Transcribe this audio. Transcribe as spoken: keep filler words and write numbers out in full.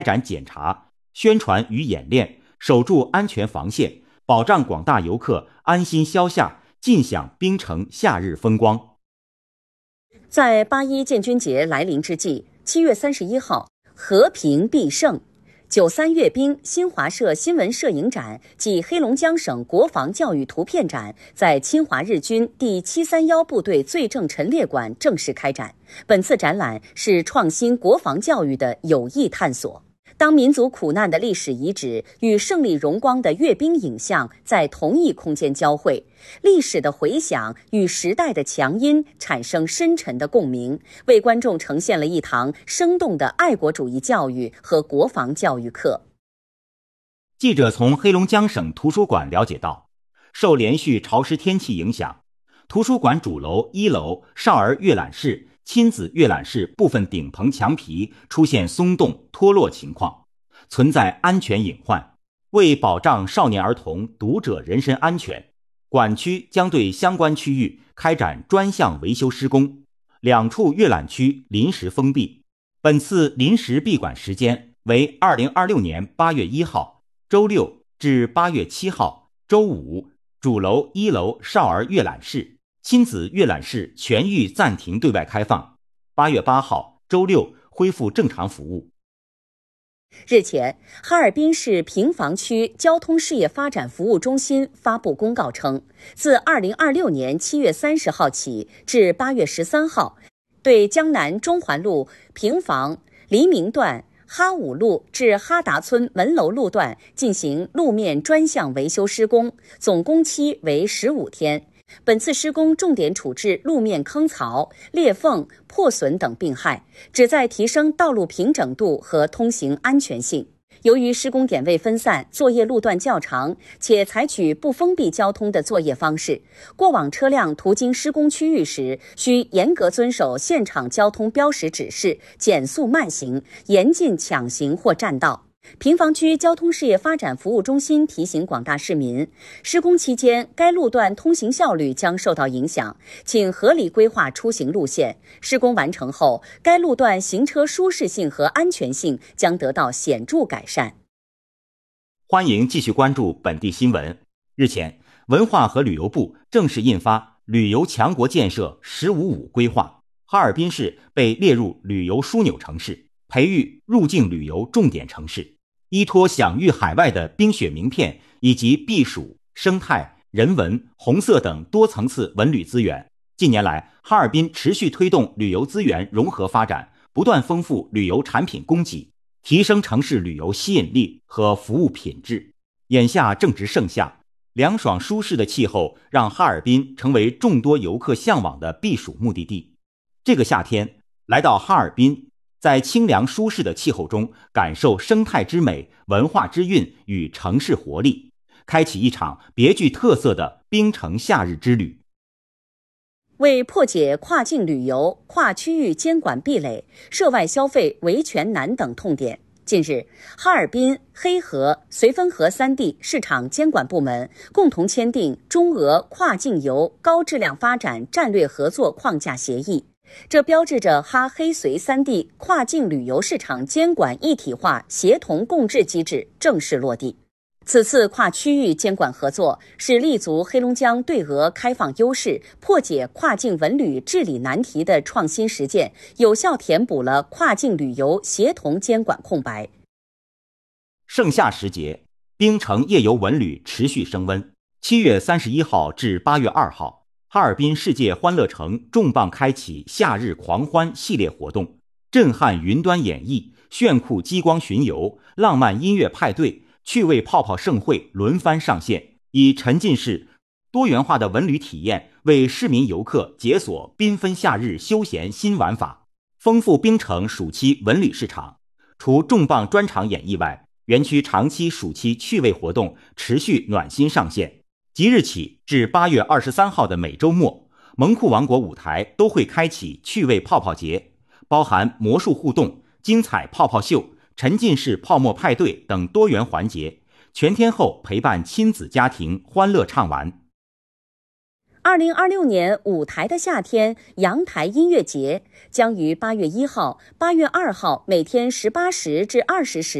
展检查、宣传与演练，守住安全防线，保障广大游客安心消夏，尽享冰城夏日风光。 在八一建军节来临之际，七月三十一号，和平必胜九三阅兵新华社新闻摄影展暨黑龙江省国防教育图片展在侵华日军第七三一部队罪证陈列馆正式开展。本次展览是创新国防教育的有益探索。当民族苦难的历史遗址与胜利荣光的阅兵影像在同一空间交汇，历史的回响与时代的强音产生深沉的共鸣，为观众呈现了一堂生动的爱国主义教育和国防教育课。 记者从黑龙江省图书馆了解到，受连续潮湿天气影响，图书馆主楼一楼少儿阅览室、亲子阅览室部分顶棚墙皮出现松动脱落情况，存在安全隐患。为保障少年儿童读者人身安全，馆区将对相关区域开展专项维修施工，两处阅览区临时封闭。本次临时闭馆时间为二零二六年八月一号周六至八月七号周五，主楼一楼少儿阅览室、亲子阅览室全域暂停对外开放，八月八号周六恢复正常服务。 日前，哈尔滨市平房区交通事业发展服务中心发布公告称，自二零二六年七月三十号起至八月十三号，对江南中环路平房黎明段哈五路至哈达村门楼路段进行路面专项维修施工，总工期为十五天。本次施工重点处置路面坑槽、裂缝、破损等病害，旨在提升道路平整度和通行安全性。由于施工点位分散，作业路段较长，且采取不封闭交通的作业方式，过往车辆途经施工区域时，需严格遵守现场交通标识指示，减速慢行，严禁抢行或占道。平房区交通事业发展服务中心提醒广大市民，施工期间该路段通行效率将受到影响，请合理规划出行路线。施工完成后，该路段行车舒适性和安全性将得到显著改善。 欢迎继续关注本地新闻。日前，文化和旅游部正式印发《旅游强国建设“十五五”规划》，哈尔滨市被列入旅游枢纽城市，培育入境旅游重点城市。依托享誉海外的冰雪名片以及避暑、生态、人文、红色等多层次文旅资源，近年来哈尔滨持续推动旅游资源融合发展，不断丰富旅游产品供给，提升城市旅游吸引力和服务品质。眼下正值盛夏，凉爽舒适的气候让哈尔滨成为众多游客向往的避暑目的地。这个夏天来到哈尔滨，在清凉舒适的气候中，感受生态之美、文化之韵与城市活力，开启一场别具特色的冰城夏日之旅。 为破解跨境旅游、跨区域监管壁垒、涉外消费维权难等痛点，近日，哈尔滨、黑河、绥芬河三地市场监管部门共同签订中俄跨境游高质量发展战略合作框架协议。这标志着哈黑绥三地跨境旅游市场监管一体化协同共治机制正式落地。此次跨区域监管合作是立足黑龙江对俄开放优势，破解跨境文旅治理难题的创新实践，有效填补了跨境旅游协同监管空白。 盛夏时节，冰城夜游文旅持续升温。七月三十一号至八月二号，哈尔滨世界欢乐城重磅开启夏日狂欢系列活动，震撼云端演绎、炫酷激光巡游、浪漫音乐派对、趣味泡泡盛会轮番上线，以沉浸式、多元化的文旅体验为市民游客解锁缤纷夏日休闲新玩法，丰富冰城暑期文旅市场。除重磅专场演绎外，园区长期暑期趣味活动持续暖心上线。即日起至八月二十三号的每周末，萌酷王国舞台都会开启趣味泡泡节，包含魔术互动、精彩泡泡秀、沉浸式泡沫派对等多元环节，全天候陪伴亲子家庭欢乐畅玩。 二零二六年舞台的夏天阳台音乐节将于八月一号、八月二号每天十八时至二十时